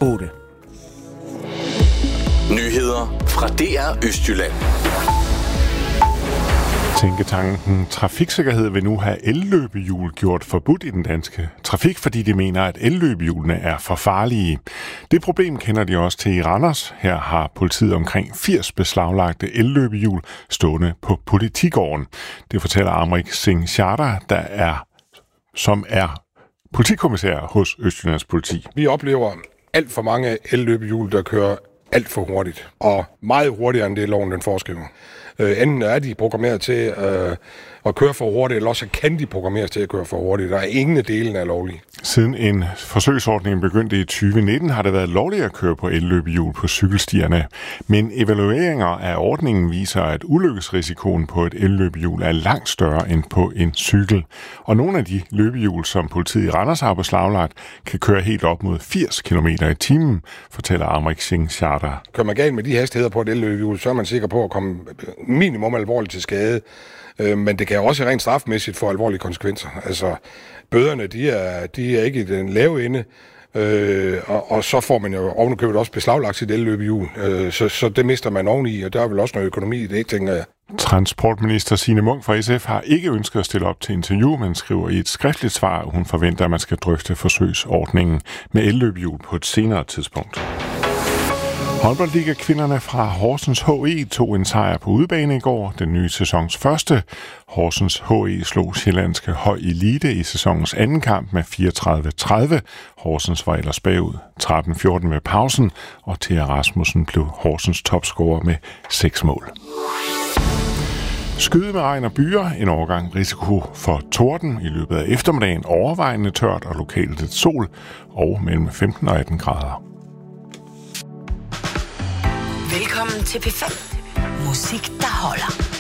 8. Nyheder fra DR Østjylland. Tænketanken Trafiksikkerhed vil nu have elløbehjul gjort forbudt i den danske trafik, fordi de mener, at elløbehjulene er for farlige. Det problem kender de også til i Randers. Her har politiet omkring 80 beslaglagte elløbehjul stående på politigården. Det fortæller Amrik Singh Sharda, som er politikommissær hos Østjyllands politi. Vi oplever alt for mange elløbehjul, der kører alt for hurtigt, og meget hurtigere end det loven den foreskriver. Enten er de programmeret til at køre for hurtigt, eller også kan de programmeres til at køre for hurtigt. Der er ingen af delene er lovlige. Siden en forsøgsordning begyndte i 2019, har det været lovligt at køre på elløbehjul på cykelstierne. Men evalueringer af ordningen viser, at ulykkesrisikoen på et elløbehjul er langt større end på en cykel. Og nogle af de løbehjul, som politiet i Randers har beslaglagt, kan køre helt op mod 80 km i timen, fortæller Amrik Singh Sharda. Kører man galt med de hastigheder på et elløbehjul, så er man sikker på at komme minimum alvorligt til skade. Men det kan også rent strafmæssigt få alvorlige konsekvenser. Altså, bøderne, de er ikke i den lave ende, og så får man jo ovenikøbet også beslaglagt sit elløbehjul. Så det mister man oveni, og der er vel også noget økonomi i det, tænker jeg. Transportminister Signe Munk fra SF har ikke ønsket at stille op til interview, men skriver i et skriftligt svar, at hun forventer, at man skal drøfte forsøgsordningen med elløbehjul på et senere tidspunkt. Håndboldliga-kvinderne fra Horsens HE tog en sejr på udebane i går, den nye sæsons første. Horsens HE slog sjællandske Høj Elite i sæsonens anden kamp med 34-30. Horsens var ellers bagud 13-14 ved pausen, og Thea Rasmussen blev Horsens topscorer med 6 mål. Skyde med regn og byer, en overgang risiko for torden i løbet af eftermiddagen, overvejende tørt og lokalt lidt sol, og mellem 15 og 18 grader. Velkommen til P5. Musik, der holder.